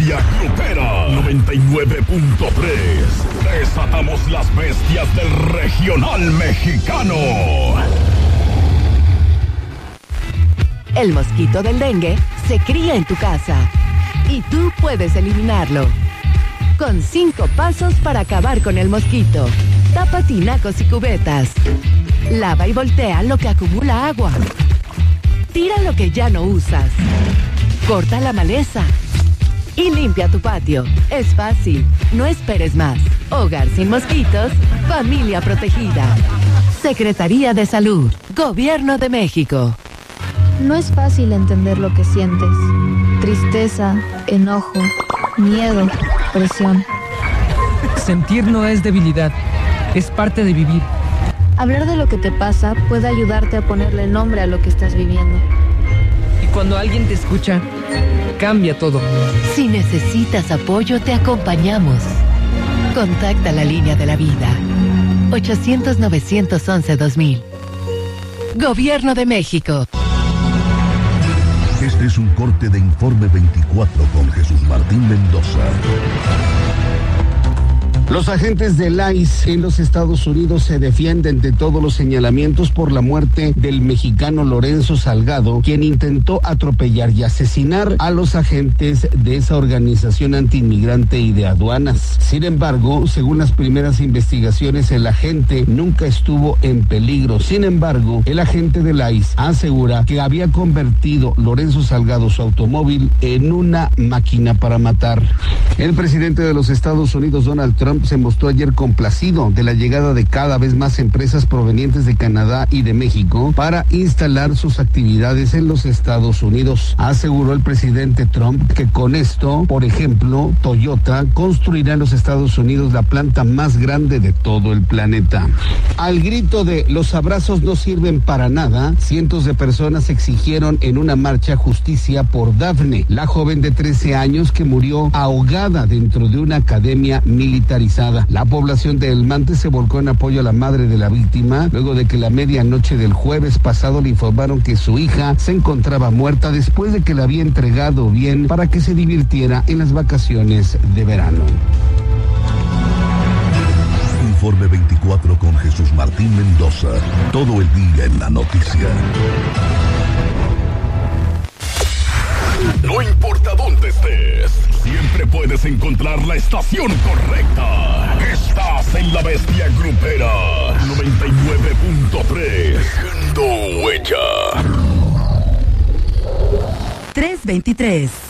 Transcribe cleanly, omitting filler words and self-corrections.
bestia grupera 99.3. Desatamos las bestias del regional mexicano. El mosquito del dengue se cría en tu casa y tú puedes eliminarlo. Con 5 pasos para acabar con el mosquito. Tapa tinacos y cubetas. Lava y voltea lo que acumula agua. Tira lo que ya no usas. Corta la maleza. Y limpia tu patio. Es fácil. No esperes más. Hogar sin mosquitos. Familia protegida. Secretaría de Salud. Gobierno de México. No es fácil entender lo que sientes. Tristeza, enojo, miedo, presión. Sentir no es debilidad. Es parte de vivir. Hablar de lo que te pasa puede ayudarte a ponerle nombre a lo que estás viviendo. Y cuando alguien te escucha, cambia todo. Si necesitas apoyo, te acompañamos. Contacta la línea de la vida. 800-911-2000. Gobierno de México. Este es un corte de Informe 24 con Jesús Martín Mendoza. Los agentes del ICE en los Estados Unidos se defienden de todos los señalamientos por la muerte del mexicano Lorenzo Salgado, quien intentó atropellar y asesinar a los agentes de esa organización antiinmigrante y de aduanas. Sin embargo, según las primeras investigaciones, el agente nunca estuvo en peligro. Sin embargo, el agente del ICE asegura que había convertido Lorenzo Salgado su automóvil en una máquina para matar. El presidente de los Estados Unidos, Donald Trump, se mostró ayer complacido de la llegada de cada vez más empresas provenientes de Canadá y de México para instalar sus actividades en los Estados Unidos. Aseguró el presidente Trump que con esto, por ejemplo, Toyota construirá en los Estados Unidos la planta más grande de todo el planeta. Al grito de "los abrazos no sirven para nada", cientos de personas exigieron en una marcha justicia por Dafne, la joven de 13 años que murió ahogada dentro de una academia militarizada. La población de El Mante se volcó en apoyo a la madre de la víctima, luego de que la medianoche del jueves pasado le informaron que su hija se encontraba muerta después de que la había entregado bien para que se divirtiera en las vacaciones de verano. Informe 24 con Jesús Martín Mendoza. Todo el día en la noticia. No importa dónde estés, siempre puedes encontrar la estación correcta. Estás en la bestia grupera 99.3. Dejando huella. 323.